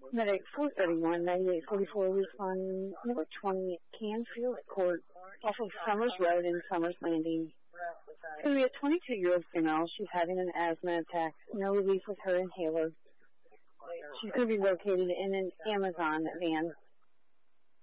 Medic 431, 9844, responding number 20 at Canfield Court off of Summers Road in Summers Landing. It's going to be a 22-year-old female. She's having an asthma attack. No relief with her inhaler. She's going to be located in an Amazon van.